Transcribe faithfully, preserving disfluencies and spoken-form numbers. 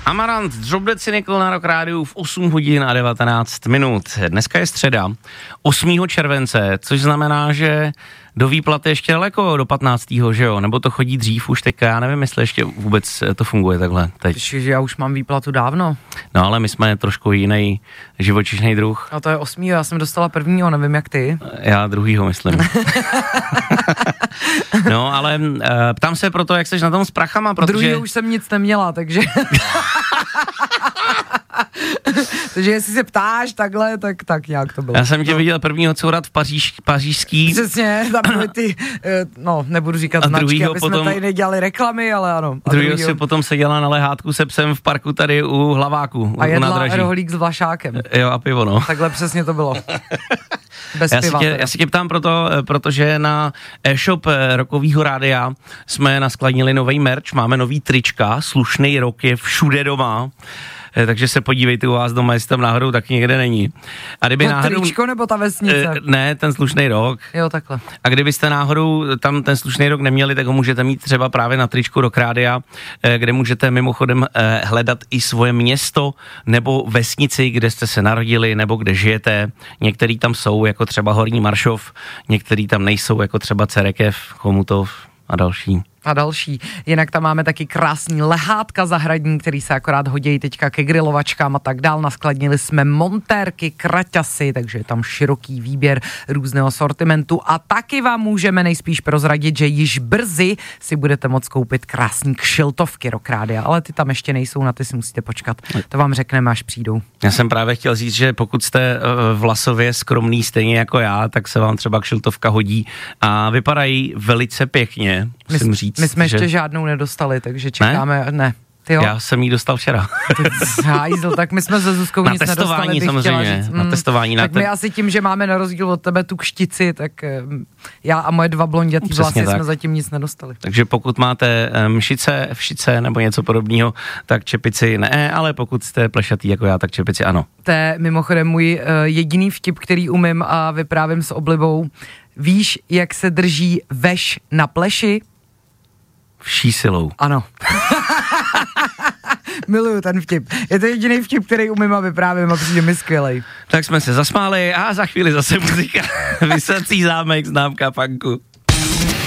Amarant, Drop Dead Cynical na Rock Rádiu v osm hodin a devatenáct minut. Dneska je středa, osmého července, což znamená, že do výplaty ještě daleko, do patnáctého že jo? Nebo to chodí dřív už teďka, já nevím, jestli ještě vůbec to funguje takhle teď. Že já už mám výplatu dávno. No ale my jsme trošku jiný živočišný druh. A to je osmýho, já jsem dostala prvního, nevím jak ty. Já druhýho myslím. No ale uh, ptám se proto, jak seš na tom s prachama, protože... Druhýho už jsem nic neměla, takže... Takže jestli se ptáš takhle, tak, tak nějak to bylo. Já jsem tě no. viděl prvního courat v Paříž, pařížský. Přesně, tam byly ty, no nebudu říkat značky, aby potom, jsme tady nedělali reklamy, ale ano. A druhýho si potom seděla na lehátku se psem v parku tady u Hlaváku. A jedla rohlík s vlašákem. Jo a pivo, no. Takhle přesně to bylo. Bez já, piva, si tě, já si tě ptám proto, protože na e-shop Rockovýho rádia jsme naskladnili nový merch, máme nový trička, slušnej rok je všude doma. Takže se podívejte u vás doma, jestli tam náhodou taky někde není. A kdyby to náhodou... tričko nebo ta vesnice? Ne, ten slušnej rok. Jo, takhle. A kdybyste náhodou tam ten slušnej rok neměli, tak ho můžete mít třeba právě na tričku Rock Rádia, kde můžete mimochodem hledat i svoje město nebo vesnici, kde jste se narodili nebo kde žijete. Některý tam jsou, jako třeba Horní Maršov, některý tam nejsou, jako třeba Cerekev, Chomutov a další. A další. Jinak tam máme taky krásný lehátka zahradní, který se akorát hodí teďka ke grilovačkám a tak dál. Naskladnili jsme montérky, kraťasy, takže je tam široký výběr různého sortimentu a taky vám můžeme nejspíš prozradit, že již brzy si budete moct koupit krásný kšiltovky Rock Rádia, ale ty tam ještě nejsou, na ty si musíte počkat. To vám řekneme, až přijdou. Já jsem právě chtěl říct, že pokud jste vlasově skromný stejně jako já, tak se vám třeba kšiltovka hodí a vypadají velice pěkně, musím říct. My jsme že... ještě žádnou nedostali, takže čekáme, ne. ne. Ty jo? Já jsem jí dostal včera. Hájzl, tak my jsme ze Zuzkou nic nedostali, bych chtěla říct. Na testování. Tak na my te... asi tím, že máme na rozdíl od tebe tu kštici, tak já a moje dva blondětý no, vlasy tak. jsme zatím nic nedostali. Takže pokud máte mšice, všice nebo něco podobného, tak čepici ne, ale pokud jste plešatý jako já, tak čepici ano. To je mimochodem můj uh, jediný vtip, který umím a vyprávím s oblibou. Víš, jak se drží veš na pleši? Vší silou. Ano. Miluju ten vtip. Je to jediný vtip, který umím a vyprávím a přijde mi skvělej. Tak jsme se zasmáli a za chvíli zase muzika. Vysací zámek, známka punku.